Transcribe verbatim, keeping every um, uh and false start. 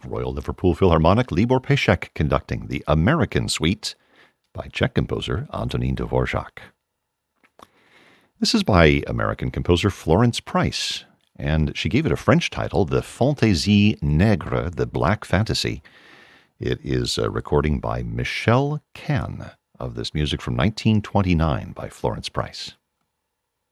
Royal Liverpool Philharmonic, Libor Pešek conducting the American Suite by Czech composer Antonín Dvorak. This is by American composer Florence Price, and she gave it a French title, the Fantaisie Nègre, the Black Fantasy. It is a recording by Michel Can of this music from nineteen twenty-nine by Florence Price.